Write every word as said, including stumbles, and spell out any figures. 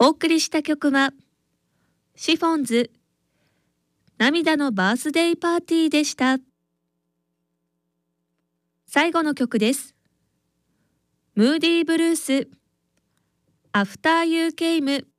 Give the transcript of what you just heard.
お送りした曲はシフォンズ涙のバースデーパーティーでした。最後の曲です。ムーディーブルースアフターユーケイム